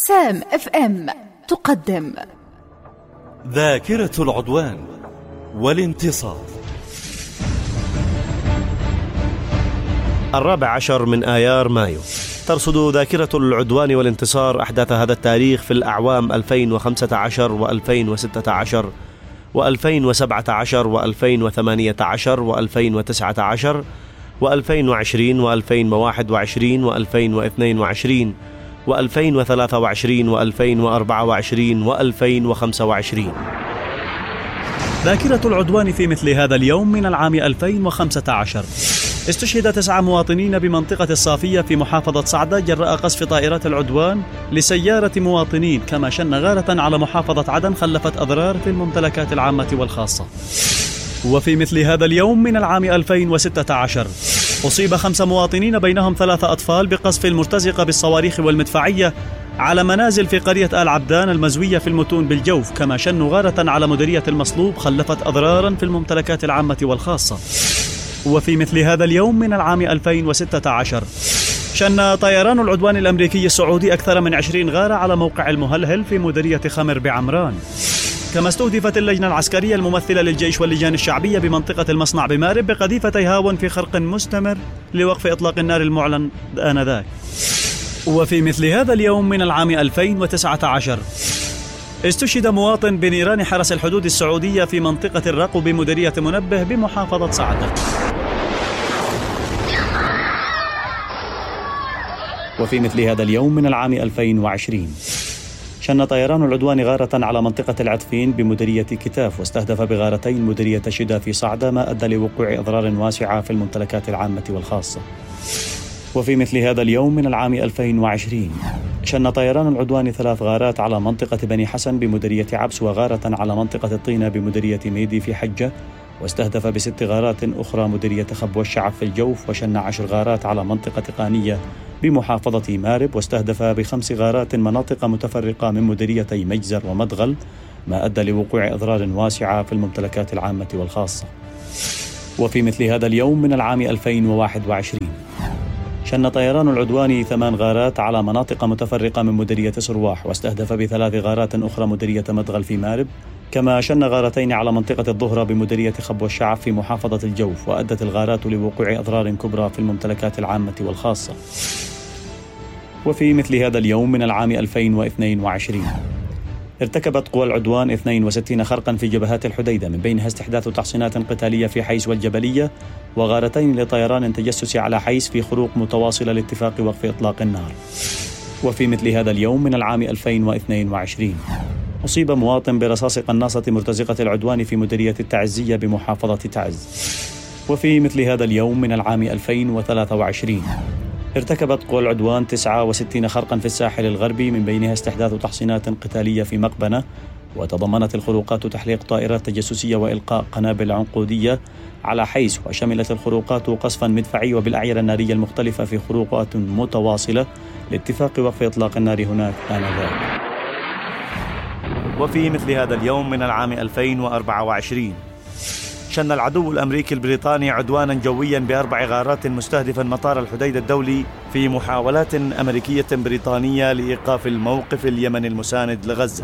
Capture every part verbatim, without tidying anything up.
سام اف ام تقدم ذاكرة العدوان والانتصار. الرابع عشر من آيار مايو ترصد ذاكرة العدوان والانتصار أحداث هذا التاريخ في الأعوام ألفين وخمسة عشر وألفين وستة عشر وألفين وسبعة عشر وألفين وثمانية عشر وألفين وتسعة عشر وألفين وعشرين وألفين وواحد وعشرين وألفين واثنين وعشرين وألفين وثلاثة وعشرين وألفين وأربعة وعشرين وألفين وخمسة وعشرين. ذاكرة العدوان في مثل هذا اليوم من العام ألفين وخمسة عشر استشهد تسعة مواطنين بمنطقة الصافية في محافظة صعدة جراء قصف طائرات العدوان لسيارة مواطنين، كما شن غارة على محافظة عدن خلفت أضرار في الممتلكات العامة والخاصة. وفي مثل هذا اليوم من العام ألفين وستة عشر أصيب خمسة مواطنين بينهم ثلاثة أطفال بقصف المرتزقة بالصواريخ والمدفعية على منازل في قرية آل عبدان المزوية في المتون بالجوف، كما شنوا غارة على مديرية المصلوب خلفت أضرارا في الممتلكات العامة والخاصة. وفي مثل هذا اليوم من العام ألفين وستة عشر شن طيران العدوان الأمريكي السعودي أكثر من عشرين غارة على موقع المهلهل في مديرية خمر بعمران. كما استهدفت اللجنة العسكرية الممثلة للجيش واللجان الشعبية بمنطقة المصنع بمارب بقذيفتي هاون في خرق مستمر لوقف إطلاق النار المعلن آنذاك. وفي مثل هذا اليوم من العام ألفين وتسعة عشر استشهد مواطن بنيران حرس الحدود السعودية في منطقة الرقو بمديرية منبه بمحافظة صعدة. وفي مثل هذا اليوم من العام ألفين وعشرين شن طيران العدوان غارة على منطقة العطفين بمديرية كتاف واستهدف بغارتين مديرية شدا في صعدة، ما أدى لوقوع أضرار واسعة في الممتلكات العامة والخاصة. وفي مثل هذا اليوم من العام ألفين وعشرين شن طيران العدوان ثلاث غارات على منطقة بني حسن بمديرية عبس وغارة على منطقة الطينة بمديرية ميدي في حجة، واستهدف بست غارات أخرى مديرية خب والشعب في الجوف، وشن عشر غارات على منطقة قانية بمحافظة مارب، واستهدف بخمس غارات مناطق متفرقة من مديريتي مجزر ومدغل، ما أدى لوقوع أضرار واسعة في الممتلكات العامة والخاصة. وفي مثل هذا اليوم من العام ألفين وواحد وعشرين شن طيران العدوان ثمان غارات على مناطق متفرقة من مديرية سرواح، واستهدف بثلاث غارات أخرى مديرية مدغل في مارب، كما شن غارتين على منطقة الظهرة بمديرية خب والشعب في محافظة الجوف، وأدت الغارات لوقوع أضرار كبرى في الممتلكات العامة والخاصة. وفي مثل هذا اليوم من العام ألفين واثنين وعشرين ارتكبت قوى العدوان اثنين وستين خرقا في جبهات الحديدة، من بينها استحداث تحصينات قتالية في حيس والجبلية، وغارتين لطيران تجسس على حيس في خروق متواصلة لاتفاق وقف إطلاق النار. وفي مثل هذا اليوم من العام ألفين واثنين وعشرين أصيب مواطن برصاص قناصة مرتزقة العدوان في مديرية التعزية بمحافظة تعز. وفي مثل هذا اليوم من العام ألفين وثلاثة وعشرين ارتكبت قوى العدوان تسعة وستين خرقا في الساحل الغربي، من بينها استحداث تحصينات قتالية في مقبنة، وتضمنت الخروقات تحليق طائرات تجسسية وإلقاء قنابل عنقودية على حيس، وشملت الخروقات قصفا مدفعي وبالأعيرة النارية المختلفة في خروقات متواصلة لاتفاق وقف إطلاق النار هناك آنذاك. وفي مثل هذا اليوم من العام ألفين وأربعة وعشرين شن العدو الأمريكي البريطاني عدوانا جويا بأربع غارات مستهدفا مطار الحديدة الدولي في محاولات أمريكية بريطانية لإيقاف الموقف اليمني المساند لغزة.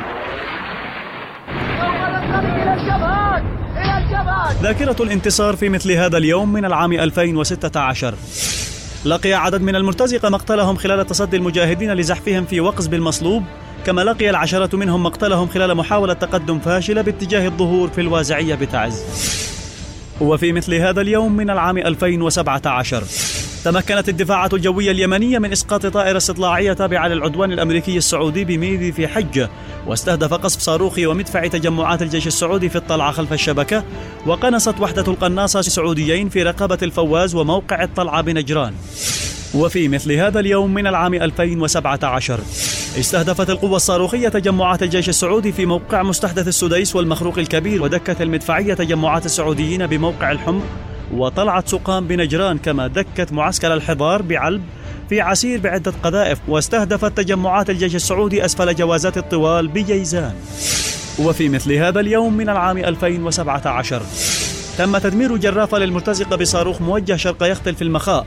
ذاكرة الانتصار في مثل هذا اليوم من العام ألفين وستة عشر لقي عدد من المرتزقة مقتلهم خلال تصدي المجاهدين لزحفهم في وقز بالمصلوب، كما لقي العشرة منهم مقتلهم خلال محاولة تقدم فاشلة باتجاه الظهور في الوازعية بتعز. وفي مثل هذا اليوم من العام ألفين وسبعة عشر تمكنت الدفاعات الجوية اليمنية من إسقاط طائرة استطلاعية تابعة للعدوان الأمريكي السعودي بميدي في حجة، واستهدف قصف صاروخي ومدفع تجمعات الجيش السعودي في الطلعة خلف الشبكة، وقنصت وحدة القناصة السعوديين في رقبة الفواز وموقع الطلعة بنجران. وفي مثل هذا اليوم من العام ألفين وسبعة عشر استهدفت القوة الصاروخية تجمعات الجيش السعودي في موقع مستحدث السديس والمخروق الكبير، ودكت المدفعية تجمعات السعوديين بموقع الحمر وطلعت سقام بنجران، كما دكت معسكر الحضار بعلب في عسير بعدة قذائف، واستهدفت تجمعات الجيش السعودي أسفل جوازات الطوال بجيزان. وفي مثل هذا اليوم من العام ألفين وسبعة عشر تم تدمير جرافة للمرتزقة بصاروخ موجه شرق يختل في المخاء،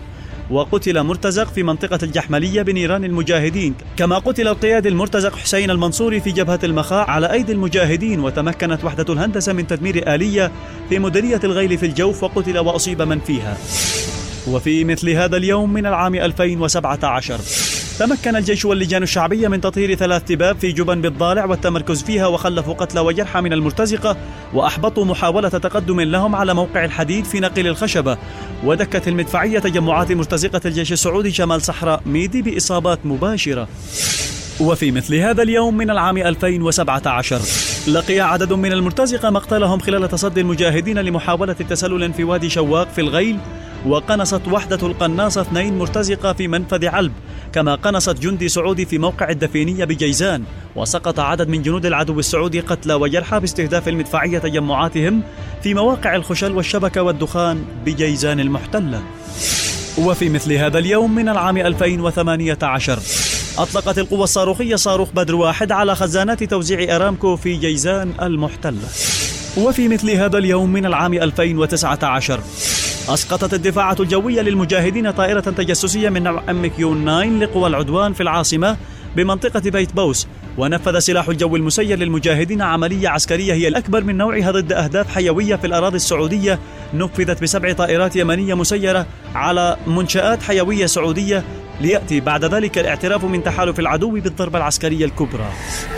وقتل مرتزق في منطقة الجحملية بنيران المجاهدين، كما قتل القيادي المرتزق حسين المنصوري في جبهة المخاء على أيدي المجاهدين. وتمكنت وحدة الهندسة من تدمير آلية في مديرية الغيل في الجوف وقتل وأصيب من فيها. وفي مثل هذا اليوم من العام ألفين وسبعة عشر تمكن الجيش واللجان الشعبية من تطهير ثلاث تباب في جبن بالضالع والتمركز فيها، وخلفوا قتلى وجرحى من المرتزقة، وأحبطوا محاولة تقدم لهم على موقع الحديد في نقل الخشبة. ودكت المدفعية تجمعات مرتزقة الجيش السعودي شمال صحراء ميدي بإصابات مباشرة. وفي مثل هذا اليوم من العام ألفين وسبعة عشر لقي عدد من المرتزقة مقتلهم خلال تصدي المجاهدين لمحاولة التسلل في وادي شواق في الغيل، وقنصت وحدة القناصة اثنين مرتزقة في منفذ علب، كما قنصت جندي سعودي في موقع الدفينية بجيزان. وسقط عدد من جنود العدو السعودي قتلى وجرحى باستهداف المدفعية تجمعاتهم في مواقع الخشل والشبكة والدخان بجيزان المحتلة. وفي مثل هذا اليوم من العام ألفين وثمانية عشر أطلقت القوة الصاروخية صاروخ بدر واحد على خزانات توزيع أرامكو في جيزان المحتلة. وفي مثل هذا اليوم من العام ألفين وتسعة عشر أسقطت الدفاعات الجوية للمجاهدين طائرة تجسسية من نوع إم كيو تسعة لقوى العدوان في العاصمة بمنطقة بيت بوس. ونفذ سلاح الجو المسير للمجاهدين عملية عسكرية هي الأكبر من نوعها ضد أهداف حيوية في الأراضي السعودية، نفذت بسبع طائرات يمنية مسيرة على منشآت حيوية سعودية، ليأتي بعد ذلك الاعتراف من تحالف العدو بالضربة العسكرية الكبرى.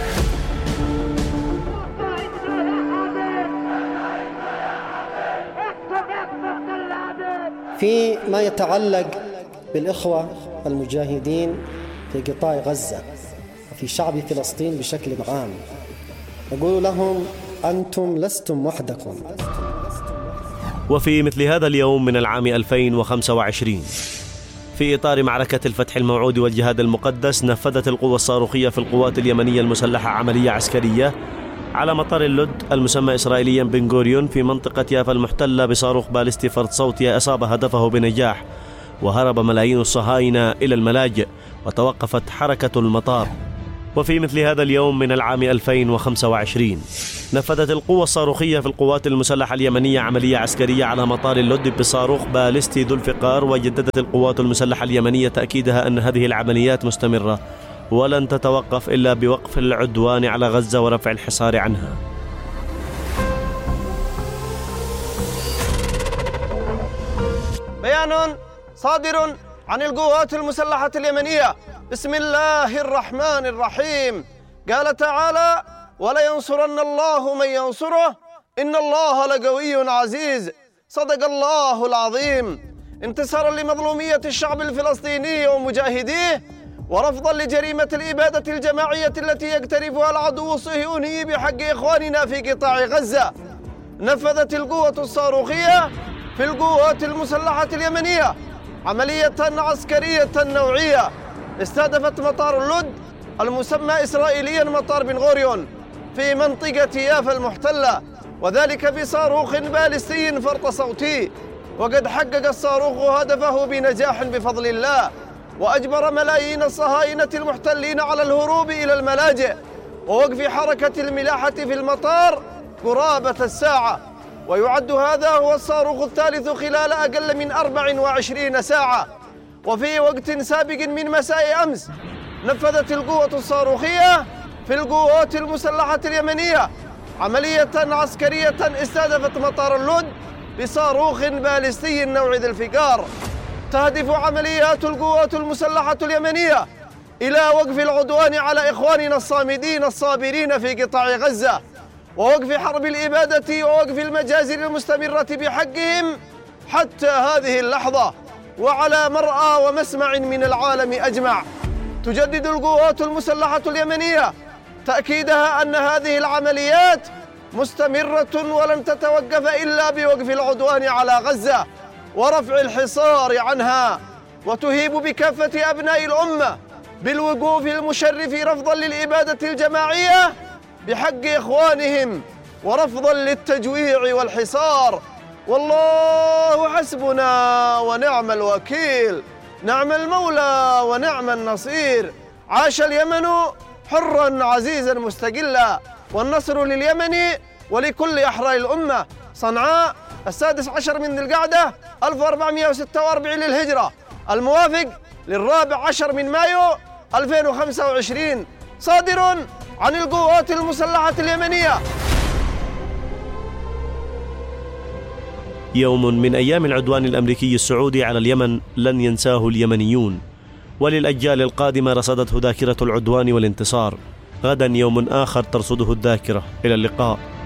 في ما يتعلق بالإخوة المجاهدين في قطاع غزة وفي شعب فلسطين بشكل عام، نقول لهم أنتم لستم وحدكم. وفي مثل هذا اليوم من العام ألفين وخمسة وعشرين في إطار معركة الفتح الموعود والجهاد المقدس نفذت القوة الصاروخية في القوات اليمنية المسلحة عملية عسكرية على مطار اللد المسمى إسرائيليا بن غوريون في منطقة يافا المحتلة بصاروخ باليستي فرد صوتي أصاب هدفه بنجاح، وهرب ملايين الصهاينة إلى الملاجئ وتوقفت حركة المطار. وفي مثل هذا اليوم من العام ألفين وخمسة وعشرين نفذت القوة الصاروخية في القوات المسلحة اليمنية عملية عسكرية على مطار اللد بصاروخ باليستي ذو الفقار. وجددت القوات المسلحة اليمنية تأكيدها أن هذه العمليات مستمرة ولن تتوقف إلا بوقف العدوان على غزة ورفع الحصار عنها. بيان صادر عن القوات المسلحة اليمنية بسم الله الرحمن الرحيم. قال تعالى: ولينصرن الله من ينصره إن الله لقوي عزيز. صدق الله العظيم. انتصارا لمظلومية الشعب الفلسطيني ومجاهديه، ورفضا لجريمة الإبادة الجماعية التي يقترفها العدو الصهيوني بحق إخواننا في قطاع غزة، نفذت القوة الصاروخية في القوات المسلحة اليمنية عملية عسكرية نوعية استهدفت مطار اللد المسمى إسرائيليا مطار بن غوريون في منطقة يافا المحتلة، وذلك بصاروخ باليستي فرط صوتي. وقد حقق الصاروخ هدفه بنجاح بفضل الله، وأجبر ملايين الصهاينة المحتلين على الهروب إلى الملاجئ ووقف حركة الملاحة في المطار قرابة الساعة. ويعد هذا هو الصاروخ الثالث خلال أقل من أربع وعشرين ساعة. وفي وقت سابق من مساء أمس نفذت القوة الصاروخية في القوات المسلحة اليمنية عملية عسكرية استهدفت مطار اللد بصاروخ باليستي النوع ذي الفقار. تهدف عمليات القوات المسلحة اليمنية إلى وقف العدوان على إخواننا الصامدين الصابرين في قطاع غزة، ووقف حرب الإبادة ووقف المجازر المستمرة بحقهم حتى هذه اللحظة وعلى مرأى ومسمع من العالم أجمع. تجدد القوات المسلحة اليمنية تأكيدها أن هذه العمليات مستمرة ولن تتوقف إلا بوقف العدوان على غزة ورفع الحصار عنها، وتهيب بكافة أبناء الأمة بالوقوف المشرف رفضاً للإبادة الجماعية بحق إخوانهم ورفضاً للتجويع والحصار. والله حسبنا ونعم الوكيل، نعم المولى ونعم النصير. عاش اليمن حراً عزيزاً مستقلاً، والنصر لليمن ولكل أحرار الأمة. صنعاء السادس عشر من ذي القعدة ألف وأربعمائة وستة وأربعين للهجرة، الموافق للرابع عشر من مايو ألفين وخمسة وعشرين، صادر عن القوات المسلحة اليمنية. يوم من أيام العدوان الأمريكي السعودي على اليمن لن ينساه اليمنيون، وللأجيال القادمة رصدته ذاكرة العدوان والانتصار. غدا يوم آخر ترصده الذاكرة. إلى اللقاء.